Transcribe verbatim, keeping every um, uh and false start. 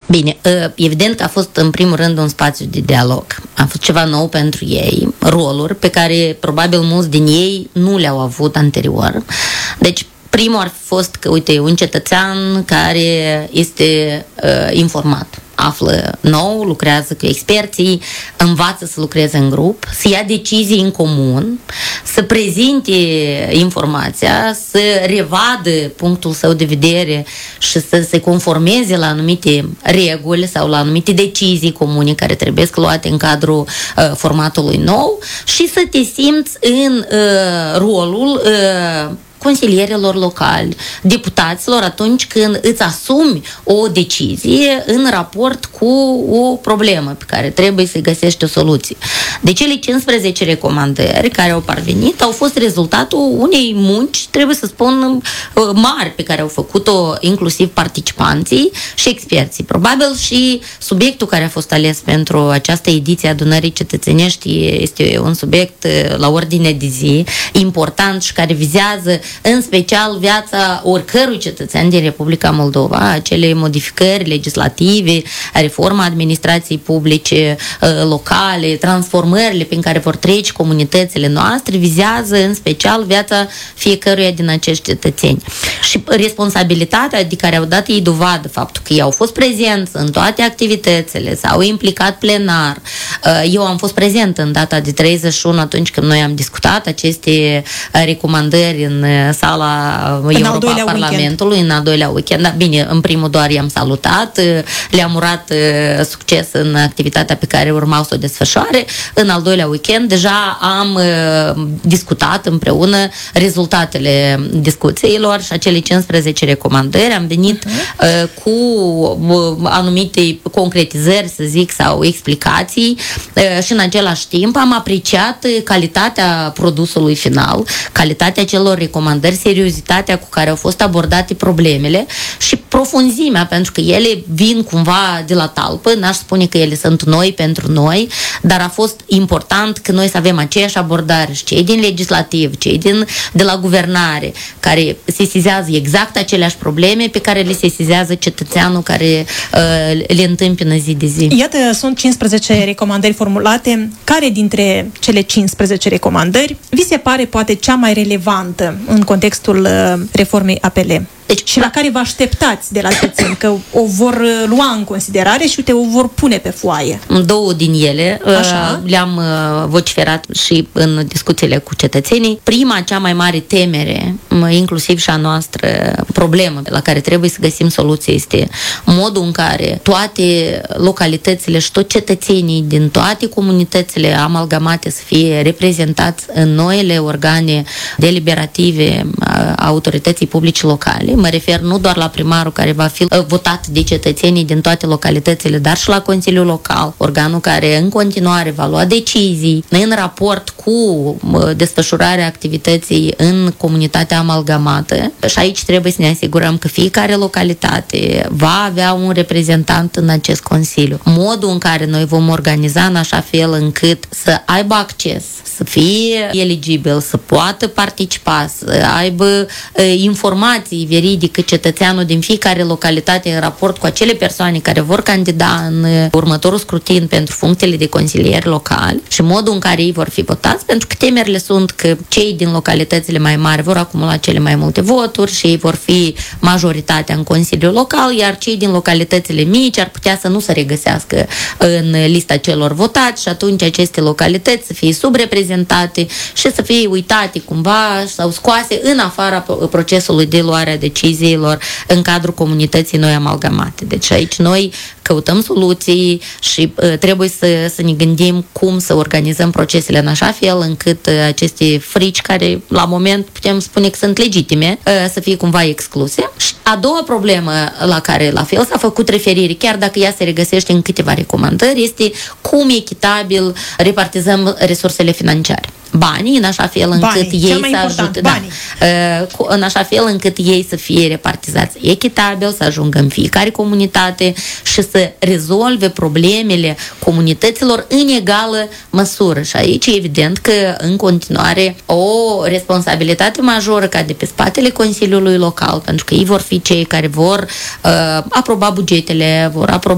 Bine, evident că a fost în primul rând un spațiu de dialog. A fost ceva nou pentru ei, roluri pe care probabil mulți din ei nu le-au avut anterior. Deci primul ar fi fost că, uite, un cetățean care este uh, informat, află nou, lucrează cu experții, învață să lucreze în grup, să ia decizii în comun, să prezinte informația, să revadă punctul său de vedere și să se conformeze la anumite reguli sau la anumite decizii comune care trebuie să luate în cadrul uh, formatului nou și să te simți în uh, rolul uh, consilierilor locali, deputaților atunci când îți asumi o decizie în raport cu o problemă pe care trebuie să găsești o soluție. De cele cincisprezece recomandări care au parvenit au fost rezultatul unei munci, trebuie să spun, mari pe care au făcut-o inclusiv participanții și experții. Probabil și subiectul care a fost ales pentru această ediție a Adunării Cetățenești este un subiect la ordine de zi important și care vizează în special viața oricărui cetățean din Republica Moldova, acele modificări legislative, reforma administrației publice locale, transformările prin care vor trece comunitățile noastre, vizează în special viața fiecăruia din acești cetățeni. Și responsabilitatea de care au dat ei dovadă, faptul că ei au fost prezenți în toate activitățile, s-au implicat plenar. Eu am fost prezent în data de treizeci și unu atunci când noi am discutat aceste recomandări în sala în Europa a Parlamentului, weekend. În al doilea weekend. Da, bine, în primul doar i-am salutat, le-am urat succes în activitatea pe care urmau să o desfășoare. În al doilea weekend deja am uh, discutat împreună rezultatele discuțiilor și acele cincisprezece recomandări. Am venit uh, cu uh, anumite concretizări, să zic, sau explicații uh, și în același timp am apreciat calitatea produsului final, calitatea celor recomandări, seriozitatea cu care au fost abordate problemele și profunzimea, pentru că ele vin cumva de la talpă, n-aș spune că ele sunt noi pentru noi, dar a fost important că noi să avem aceeași abordare și cei din legislativ, cei din, de la guvernare, care sesizează exact aceleași probleme pe care le sesizează cetățeanul care uh, le întâmpină zi de zi. Iată, sunt cincisprezece recomandări formulate. Care dintre cele cincisprezece recomandări vi se pare poate cea mai relevantă în contextul uh, reformei A P L? Deci, și la care vă așteptați de la cetățeni, că o vor lua în considerare și uite, o vor pune pe foaie? Două din ele Așa. le-am vociferat și în discuțiile cu cetățenii. Prima, cea mai mare temere, inclusiv și a noastră problemă la care trebuie să găsim soluție, este modul în care toate localitățile și toți cetățenii din toate comunitățile amalgamate să fie reprezentați în noile organe deliberative a autorității publice locale. Mă refer nu doar la primarul care va fi votat de cetățenii din toate localitățile, dar și la Consiliul Local, organul care în continuare va lua decizii în raport cu desfășurarea activității în comunitatea amalgamată. Și aici trebuie să ne asigurăm că fiecare localitate va avea un reprezentant în acest Consiliu. Modul în care noi vom organiza în așa fel încât să aibă acces, să fie eligibil, să poată participa, să aibă uh, informații veridică cetățeanul din fiecare localitate în raport cu acele persoane care vor candida în uh, următorul scrutin pentru funcțiile de consilieri locali și modul în care ei vor fi votați, pentru că temerile sunt că cei din localitățile mai mari vor acumula cele mai multe voturi și ei vor fi majoritatea în Consiliul Local, iar cei din localitățile mici ar putea să nu se regăsească în lista celor votați și atunci aceste localități să fie subreprezentate și să fie uitate cumva sau scoase în afara procesului de luare a deciziilor în cadrul comunității noi amalgamate. Deci aici noi căutăm soluții și uh, trebuie să, să ne gândim cum să organizăm procesele în așa fel încât uh, aceste frici care la moment putem spune că sunt legitime uh, să fie cumva excluse. Și a doua problemă la care la fel s-a făcut referire, chiar dacă ea se regăsește în câteva recomandări, este cum echitabil repartizăm resursele financiare. Banii, în așa fel încât banii, ei să ajute, da, în așa fel încât ei să fie repartizați echitabil, să ajungă în fiecare comunitate și să rezolve problemele comunităților în egală măsură. Și aici e evident că în continuare o responsabilitate majoră ca de pe spatele Consiliului Local, pentru că ei vor fi cei care vor uh, aproba bugetele, vor aproba